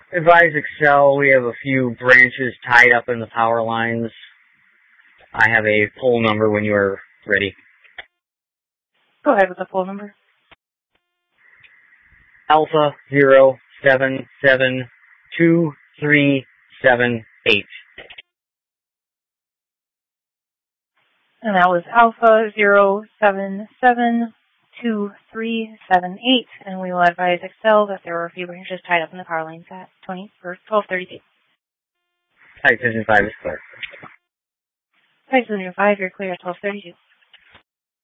Advise Excel, we have a few branches tied up in the power lines. I have a pole number when you are ready. Go ahead with the pole number. Alpha 0772378. And that was Alpha 0772378, and we will advise Excel that there were a few branches tied up in the power lines at 1232. Site Vision 5 is clear. Site Vision 5, you're clear at 1232.